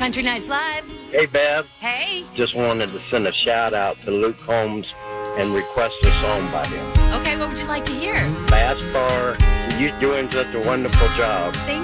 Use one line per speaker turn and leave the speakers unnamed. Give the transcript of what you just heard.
Country Nights Live.
Hey, Bev.
Hey.
Just wanted to send a shout out to Luke Combs and request a song by him.
Okay, what would you like to hear?
Fast Car, you're doing such a wonderful job.
Thank